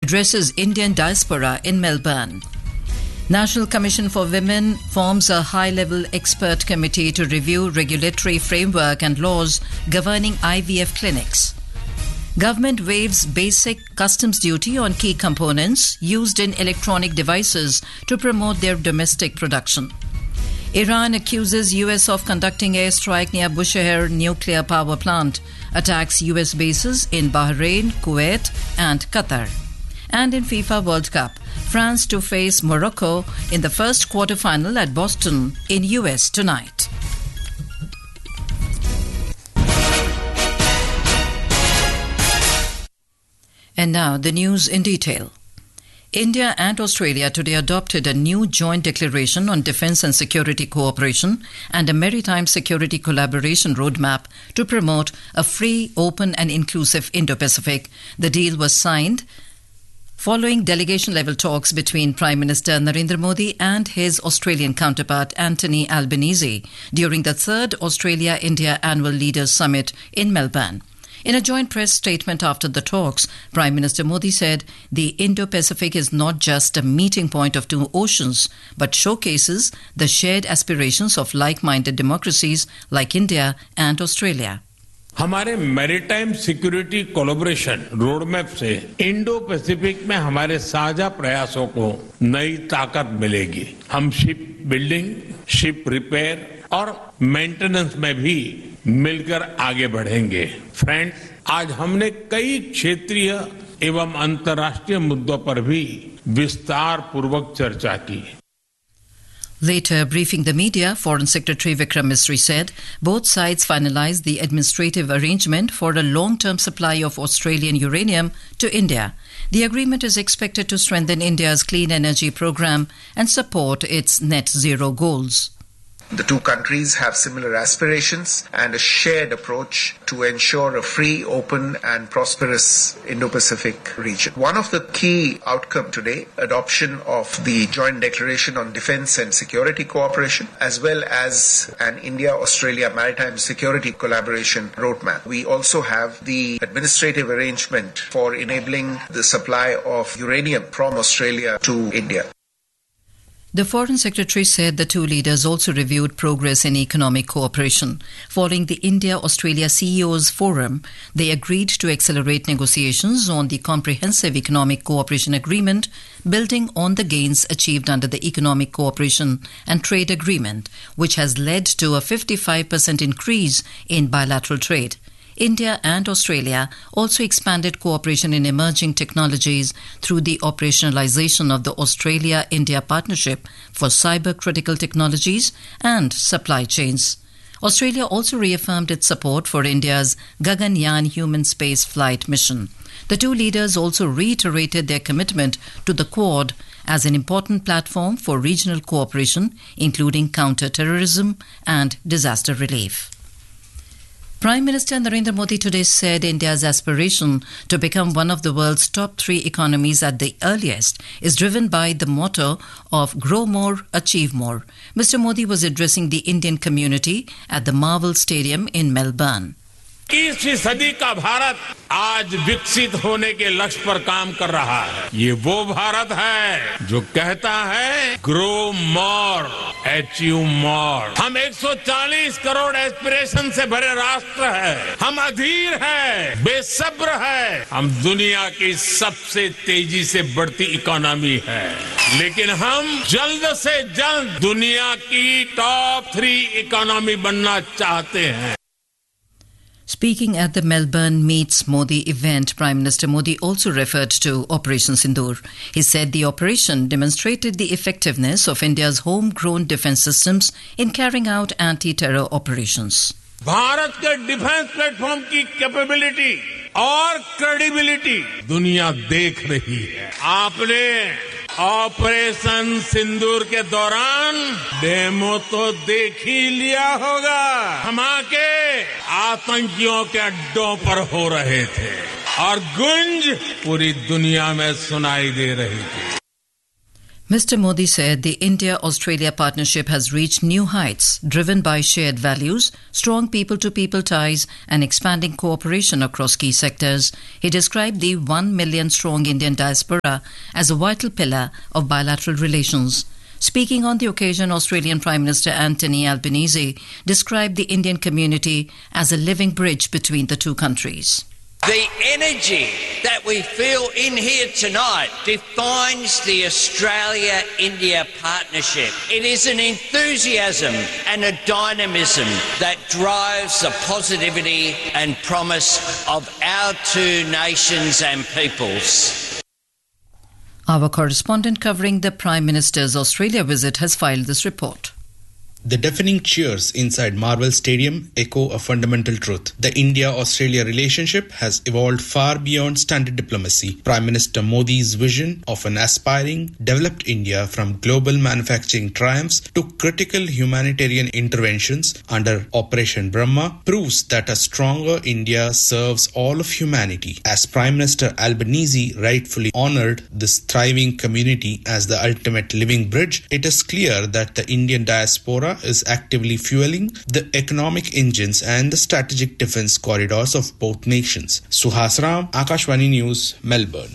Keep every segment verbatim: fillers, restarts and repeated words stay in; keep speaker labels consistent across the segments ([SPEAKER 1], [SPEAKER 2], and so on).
[SPEAKER 1] addresses Indian diaspora in Melbourne. National Commission for Women forms a high-level expert committee to review regulatory framework and laws governing I V F clinics. Government waives basic customs duty on key components used in electronic devices to promote their domestic production. Iran accuses U S of conducting airstrike near Bushehr nuclear power plant, attacks U S bases in Bahrain, Kuwait and Qatar. And in FIFA World Cup, France to face Morocco in the first quarter-final at Boston in U S tonight. And now the news in detail. India and Australia today adopted a new joint declaration on defence and security cooperation and a maritime security collaboration roadmap to promote a free, open and inclusive Indo-Pacific. The deal was signed following delegation-level talks between Prime Minister Narendra Modi and his Australian counterpart Anthony Albanese during the third Australia-India Annual Leaders Summit in Melbourne. In a joint press statement after the talks, Prime Minister Modi said the Indo-Pacific is not just a meeting point of two oceans, but showcases the shared aspirations of like-minded democracies like India and Australia.
[SPEAKER 2] हमारे maritime security collaboration roadmap से Indo Pacific में हमारे साझा प्रयासों को नई ताकत मिलेगी। हम शिप बिल्डिंग, शिप रिपेयर और मेंटेनेंस में भी मिलकर आगे बढ़ेंगे। फ्रेंड्स, आज हमने कई क्षेत्रीय एवं अंतर्राष्ट्रीय मुद्दों पर भी विस्तार पूर्वक चर्चा की।
[SPEAKER 1] Later, briefing the media, Foreign Secretary Vikram Misri said both sides finalized the administrative arrangement for a long-term supply of Australian uranium to India. The agreement is expected to strengthen India's clean energy program and support its net zero goals.
[SPEAKER 3] The two countries have similar aspirations and a shared approach to ensure a free, open and prosperous Indo-Pacific region. One of the key outcomes today, adoption of the Joint Declaration on Defence and Security Cooperation, as well as an India-Australia Maritime Security Collaboration Roadmap. We also have the administrative arrangement for enabling the supply of uranium from Australia to India.
[SPEAKER 1] The Foreign Secretary said the two leaders also reviewed progress in economic cooperation. Following the India-Australia C E Os Forum, they agreed to accelerate negotiations on the Comprehensive Economic Cooperation Agreement, building on the gains achieved under the Economic Cooperation and Trade Agreement, which has led to a fifty-five percent increase in bilateral trade. India and Australia also expanded cooperation in emerging technologies through the operationalization of the Australia-India Partnership for Cyber Critical Technologies and Supply Chains. Australia also reaffirmed its support for India's Gaganyaan human space flight mission. The two leaders also reiterated their commitment to the Quad as an important platform for regional cooperation, including counter-terrorism and disaster relief. Prime Minister Narendra Modi today said India's aspiration to become one of the world's top three economies at the earliest is driven by the motto of grow more, achieve more. Mister Modi was addressing the Indian community at the Marvel Stadium in Melbourne.
[SPEAKER 2] इक्कीसवीं सदी का भारत आज विकसित होने के लक्ष्य पर काम कर रहा है। ये वो भारत है जो कहता है ग्रो मोर, अचीव मोर। हम एक सौ चालीस करोड़ एस्पिरेशन से भरे राष्ट्र है। हम अधीर है, बेसब्र है। हम दुनिया की सबसे तेजी से बढ़ती इकोनॉमी है, लेकिन हम जल्द से जल्द दुनिया की टॉप थ्री इकोनॉमी बनना चाहते हैं।
[SPEAKER 1] Speaking at the Melbourne Meets Modi event, Prime Minister Modi also referred to Operation Sindoor. He said the operation demonstrated the effectiveness of India's homegrown defence systems in carrying out anti-terror operations.
[SPEAKER 2] Bharat के defence platform की capability और credibility दुनिया देख रही है। आपने operation सिंदूर के दौरान डेमो तो देख ही लिया होगा। धमाके आतंकियों के अड्डों पर हो रहे थे और गूंज पूरी दुनिया में सुनाई दे रही थी।
[SPEAKER 1] Mister Modi said the India-Australia partnership has reached new heights, driven by shared values, strong people-to-people ties and expanding cooperation across key sectors. He described the one million strong Indian diaspora as a vital pillar of bilateral relations. Speaking on the occasion, Australian Prime Minister Anthony Albanese described the Indian community as a living bridge between the two countries.
[SPEAKER 4] The energy that we feel in here tonight defines the Australia-India partnership. It is an enthusiasm and a dynamism that drives the positivity and promise of our two nations and peoples.
[SPEAKER 1] Our correspondent covering the Prime Minister's Australia visit has filed this report.
[SPEAKER 5] The deafening cheers inside Marvel Stadium echo a fundamental truth. The India-Australia relationship has evolved far beyond standard diplomacy. Prime Minister Modi's vision of an aspiring, developed India from global manufacturing triumphs to critical humanitarian interventions under Operation Brahma proves that a stronger India serves all of humanity. As Prime Minister Albanese rightfully honoured this thriving community as the ultimate living bridge, it is clear that the Indian diaspora is actively fueling the economic engines and the strategic defence corridors of both nations. Suhas Ram, Akashvani News, Melbourne.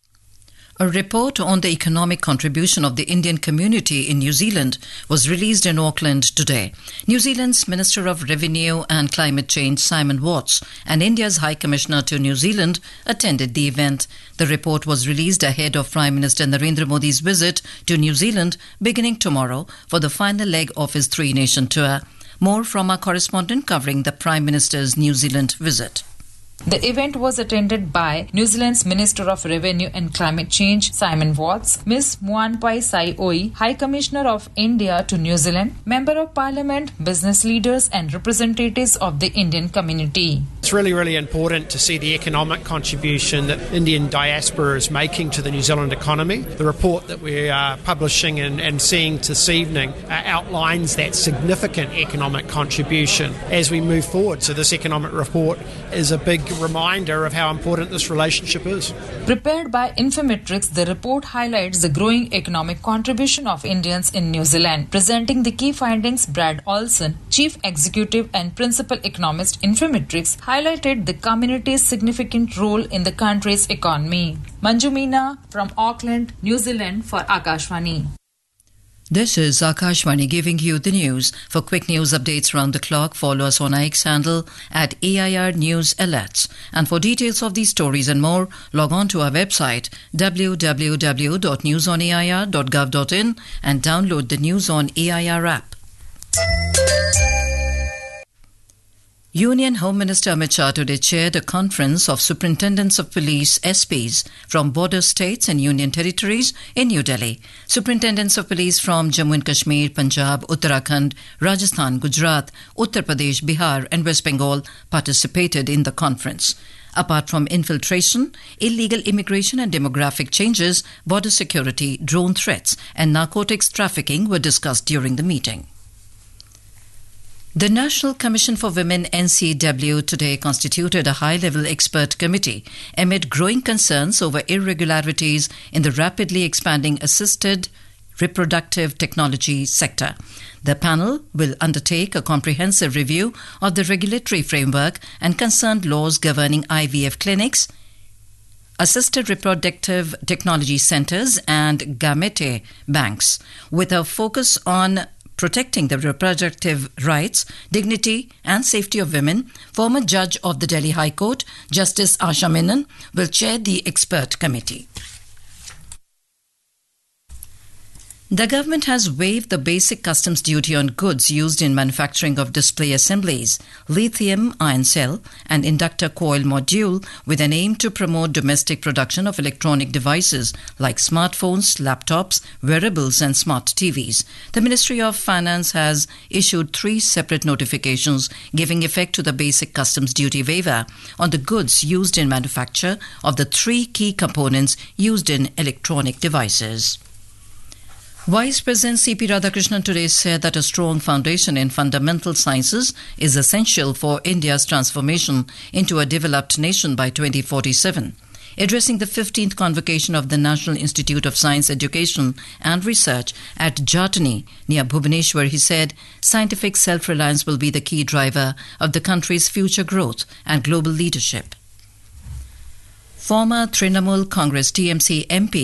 [SPEAKER 1] A report on the economic contribution of the Indian community in New Zealand was released in Auckland today. New Zealand's Minister of Revenue and Climate Change, Simon Watts, and India's High Commissioner to New Zealand attended the event. The report was released ahead of Prime Minister Narendra Modi's visit to New Zealand beginning tomorrow for the final leg of his three-nation tour. More from our correspondent covering the Prime Minister's New Zealand visit.
[SPEAKER 6] The event was attended by New Zealand's Minister of Revenue and Climate Change, Simon Watts, Miz Muanpai Saioi, High Commissioner of India to New Zealand, Member of Parliament, business leaders and representatives of the Indian community.
[SPEAKER 7] It's really, really important to see the economic contribution that Indian diaspora is making to the New Zealand economy. The report that we are publishing and, and seeing this evening uh, outlines that significant economic contribution as we move forward. So this economic report is a big reminder of how important this relationship is.
[SPEAKER 6] Prepared by Infometrics, the report highlights the growing economic contribution of Indians in New Zealand. Presenting the key findings, Brad Olson, Chief Executive and Principal Economist, Infometrics, highlighted the community's significant role in the country's economy. Manju Meena from Auckland, New Zealand for Akashvani.
[SPEAKER 1] This is Akashvani giving you the news. For quick news updates round the clock, follow us on our X handle at A I R News Alerts. And for details of these stories and more, log on to our website w w w dot news on a i r dot gov dot in and download the News on A I R app. Union Home Minister Amit Shah today chaired a conference of superintendents of police S Ps from border states and union territories in New Delhi. Superintendents of police from Jammu and Kashmir, Punjab, Uttarakhand, Rajasthan, Gujarat, Uttar Pradesh, Bihar and West Bengal participated in the conference. Apart from infiltration, illegal immigration and demographic changes, border security, drone threats and narcotics trafficking were discussed during the meeting. The National Commission for Women N C W today constituted a high-level expert committee amid growing concerns over irregularities in the rapidly expanding assisted reproductive technology sector. The panel will undertake a comprehensive review of the regulatory framework and concerned laws governing I V F clinics, assisted reproductive technology centers and gamete banks, with a focus on protecting the reproductive rights, dignity and safety of women. Former judge of the Delhi High Court, Justice Asha Menon, will chair the expert committee. The government has waived the basic customs duty on goods used in manufacturing of display assemblies, lithium ion cell and inductor coil module, with an aim to promote domestic production of electronic devices like smartphones, laptops, wearables and smart T Vs. The Ministry of Finance has issued three separate notifications giving effect to the basic customs duty waiver on the goods used in manufacture of the three key components used in electronic devices. Vice President C P Radhakrishnan today said that a strong foundation in fundamental sciences is essential for India's transformation into a developed nation by twenty forty-seven. Addressing the fifteenth convocation of the National Institute of Science Education and Research at Jatani near Bhubaneswar, he said scientific self-reliance will be the key driver of the country's future growth and global leadership. Former Trinamool Congress T M C M P